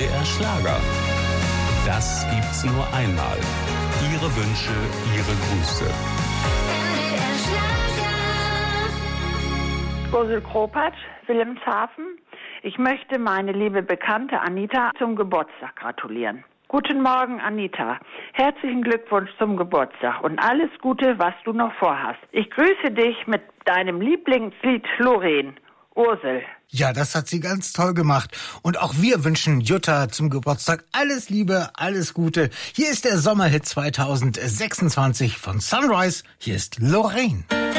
NDR Schlager. Das gibt's nur einmal. Ihre Wünsche, Ihre Grüße. Ursel Kropatsch, Wilhelmshaven. Ich möchte meine liebe Bekannte Anita zum Geburtstag gratulieren. Guten Morgen, Anita. Herzlichen Glückwunsch zum Geburtstag und alles Gute, was du noch vorhast. Ich grüße dich mit deinem Lieblingslied Loreen. Ursel. Ja, das hat sie ganz toll gemacht. Und auch wir wünschen Jutta zum Geburtstag alles Liebe, alles Gute. Hier ist der Sommerhit 2026 von Sunrise. Hier ist Loreen.